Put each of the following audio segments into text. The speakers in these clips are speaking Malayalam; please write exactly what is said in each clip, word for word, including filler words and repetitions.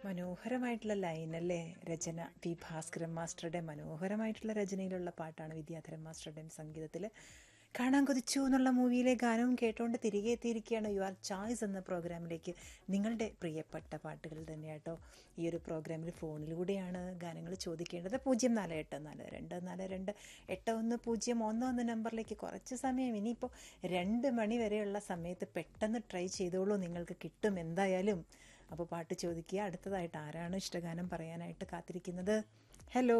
മനോഹരമായിട്ടുള്ള ലൈനല്ലേ രചന. പി ഭാസ്കരൻ മാസ്റ്ററുടെ മനോഹരമായിട്ടുള്ള രചനയിലുള്ള പാട്ടാണ് വിദ്യാധരൻ മാസ്റ്ററുടെയും സംഗീതത്തിൽ. കാണാൻ കൊതിച്ചു എന്നുള്ള മൂവിയിലെ ഗാനവും കേട്ടുകൊണ്ട് തിരികെ എത്തിയിരിക്കുകയാണ് യു ആർ ചോയ്സ് എന്ന പ്രോഗ്രാമിലേക്ക്. നിങ്ങളുടെ പ്രിയപ്പെട്ട പാട്ടുകൾ തന്നെയാട്ടോ ഈ ഒരു പ്രോഗ്രാമിൽ ഫോണിലൂടെയാണ് ഗാനങ്ങൾ ചോദിക്കേണ്ടത്. പൂജ്യം നാല് എട്ട് നാല് രണ്ട് നാല് രണ്ട് എട്ട് ഒന്ന് പൂജ്യം ഒന്ന് ഒന്ന് നമ്പറിലേക്ക് കുറച്ച് സമയം, ഇനിയിപ്പോൾ രണ്ട് മണി വരെയുള്ള സമയത്ത് പെട്ടെന്ന് ട്രൈ ചെയ്തോളൂ, നിങ്ങൾക്ക് കിട്ടും എന്തായാലും. അപ്പോൾ പാട്ട് ചോദിക്കുക. അടുത്തതായിട്ട് ആരാണ് ഇഷ്ടഗാനം പറയാനായിട്ട് കാത്തിരിക്കുന്നത്? ഹലോ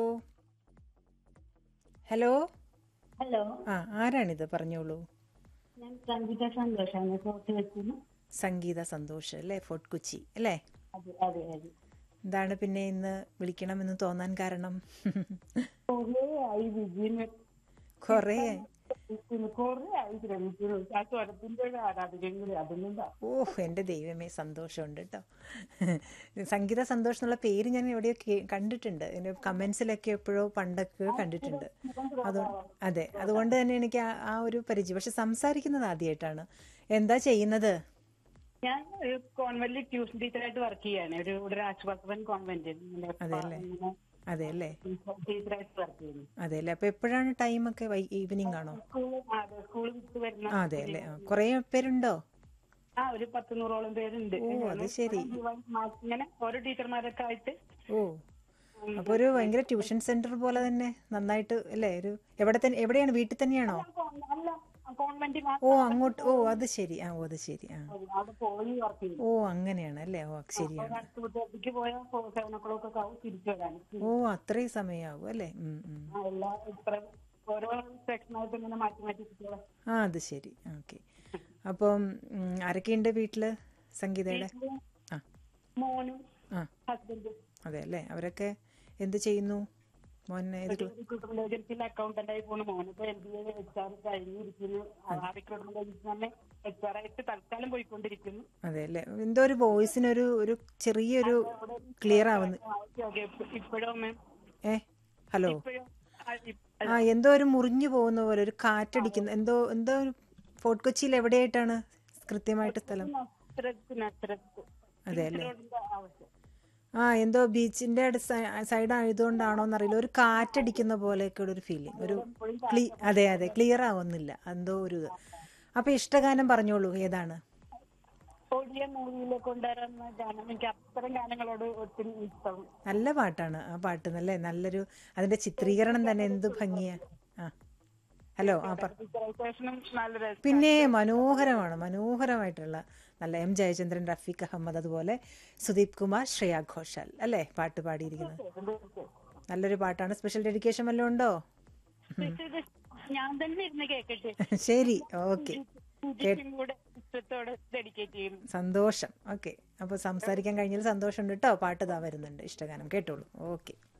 ഹലോ ഹലോ, ആ ആരാണിത്? പറഞ്ഞോളൂ. ഞാൻ സംഗീത സന്തോഷാണ് ഫോർട്ട് വെച്ചിന്. സംഗീത സന്തോഷ് അല്ലേ, ഫോർട്ട് കൊച്ചി അല്ലേ? അതെ അതെ അതെ. എന്താണ് പിന്നെ ഇന്ന് വിളിക്കണമെന്ന് തോന്നാൻ കാരണം? കൊറേ ആയി വിജയന് കുറേ കൊറേ ആയി ശ്രമിക്കുന്നു. ആ സ്വരത്തിന്റെ ഒരു ആരാധകയും കൂടി അതുകൊണ്ടാ. ഓ എൻ്റെ ദൈവമേ, സന്തോഷമുണ്ട് കേട്ടോ. സംഗീത സന്തോഷം എന്നുള്ള പേര് ഞാൻ എവിടെയോ കേ- കണ്ടിട്ടുണ്ട്, എൻ്റെ കമൻസിലൊക്കെ എപ്പോഴോ പണ്ടൊക്കെ കണ്ടിട്ടുണ്ട്. അത് അതെ, അതുകൊണ്ട് തന്നെ എനിക്ക് ആ ആ ഒരു പരിചയം. പക്ഷെ സംസാരിക്കുന്നത് ആദ്യമായിട്ടാണ്. എന്താ ചെയ്യുന്നത്? ഞാൻ ഒരു കോൺവെന്റിൽ ട്യൂഷൻ ടീച്ചറായിട്ട് വർക്ക് ചെയ്യാണ്. ഒരു ഒരു രാജ്ഭവൻ കോൺവെന്റിൽ അതെല്ലേ? അതെ അല്ലേ? ടീച്ചറായിട്ട് വർക്ക് ചെയ്യുന്നു. അതെ അല്ലേ? അപ്പോൾ എപ്പോഴാണ് ടൈമൊക്കെ? വൈ ഈവനിങ് ആണോ? സ്കൂള് അതെ സ്കൂൾ വിട്ട് വരുന്ന ആ അതെ അല്ലേ? ആ, കുറേ പേരുണ്ടോ? ആ ഒരു പത്ത് നൂറോളം പേരുണ്ട്. ഓ അത് ശരി. ഇങ്ങനെ ഓരോ ടീച്ചർമാരൊക്കെ ആയിട്ട്. ഓ അപ്പോൾ ഒരു ഭയങ്കര ട്യൂഷൻ സെന്റർ പോലെ തന്നെ നന്നായിട്ട് അല്ലേ? ഒരു എവിടെ തന്നെ, എവിടെയാണ്? വീട്ടിൽ തന്നെയാണോ? അല്ല, കോൺവെന്റ് ഓ അങ്ങോട്ട്. ഓ അത് ശരി. ആ ഓ അത് ശരി. ആ അവിടെ പോയി വർക്ക് ചെയ്യും. ഓ അങ്ങനെയാണ് അല്ലേ? ഓ ശരിയാണ്. അടുത്തേക്ക് പോയാൽ സെവൻ ഓ ക്ലോക്ക് ഒക്കെ ആവും തിരിച്ചു വരാൻ. ഓ അത്രയും സമയമാവും അല്ലേ? ഉം, ഉം. ആ, എല്ലാ ഇത്ര ഓരോ സെക്ഷനായിട്ട് ഇങ്ങനെ മാറ്റി മാറ്റി കുട്ടികളെ. ആ അത് ശരി. ഓക്കെ. അപ്പം ഉം, ആരൊക്കെയുണ്ട് വീട്ടില് സംഗീതയുടെ? ആ മോനും ആ ഹസ്ബൻഡും അതെ അല്ലേ? അവരൊക്കെ എന്ത് ചെയ്യുന്നു? മോൻ ഏത് ക്ല- റിക്രൂട്ട്മെന്റ് ഏജൻസിയിൽ അക്കൗണ്ടന്റ് ആയി പോണു. മോനിപ്പോ M B A H R കഴിഞ്ഞിരിക്കുന്നു. ആ റിക്രൂട്ട്മെന്റ് ഏജൻസി തന്നെ എച്ച് ആർ ആയിട്ട് തൽക്കാലം പോയിക്കൊണ്ടിരിക്കുന്നു. അതെ അല്ലേ? എന്തോ ഒരു വോയിസിനൊരു ഒരു ചെറിയൊരു ക്ലിയർ ആവുന്നു. ഇപ്പോഴും ഏ ഹലോ. ഇപ്പോഴും ആ എന്തോ ഒരു മുറിഞ്ഞു പോകുന്ന പോലെ, ഒരു കാറ്റടിക്കുന്നു. എന്തോ എന്തോ ഒരു ഫോർട്ട് കൊച്ചിയിൽ എവിടെയായിട്ടാണ് കൃത്യമായിട്ട് സ്ഥലം? അതെ അല്ലേ? ആവശ്യം. ആ എന്തോ ബീച്ചിന്റെ സൈഡ് ആയതുകൊണ്ടാണോ എന്നറിയില്ല, ഒരു കാറ്റടിക്കുന്ന പോലെയൊക്കെ ഒരു ഫീലിംഗ്, ഒരു ക്ലീ അതെ അതെ ക്ലിയർ ആവുന്നില്ല എന്തോ ഒരു ഇത്. അപ്പൊ ഇഷ്ടഗാനം പറഞ്ഞോളൂ, ഏതാണ്? ഒടിയ മൂവിയിലെ കൊണ്ടുവരുന്ന ഗാനം. എനിക്ക് അത്തരം ഗാനങ്ങളോട് ഒത്തിരി ഇഷ്ടം. നല്ല പാട്ടാണ് ആ പാട്ട്, നല്ലേ നല്ലൊരു അതിന്റെ ചിത്രീകരണം തന്നെ എന്ത് ഭംഗിയാ. ആ ഹലോ. ആ പറ. പിക്ചറൈസേഷനും നല്ല രസം. പിന്നെ മനോഹരമാണ്, മനോഹരമായിട്ടുള്ള നല്ല എം ജയചന്ദ്രൻ, റഫീഖ് അഹമ്മദ്, അതുപോലെ സുദീപ് കുമാർ, ശ്രേയ ഘോഷാൽ അല്ലേ പാട്ട് പാടിയിരിക്കുന്നത്? നല്ലൊരു പാട്ടാണ്. സ്പെഷ്യൽ ഡെഡിക്കേഷൻ വല്ലതും ഉണ്ടോ? ഞാൻ തന്നെ ഇരുന്ന് കേക്കട്ടെ. ശരി, ഓക്കെ. കൂടെ ഇഷ്ടത്തോടെ ഡെഡിക്കേറ്റ് ചെയ്യുന്നു. സന്തോഷം. ഓക്കെ. അപ്പോൾ സംസാരിക്കാൻ കഴിഞ്ഞതിൽ സന്തോഷമുണ്ട് കേട്ടോ. പാട്ട് ഇതാ വരുന്നുണ്ട്, ഇഷ്ടഗാനം കേട്ടോളൂ. ഓക്കെ.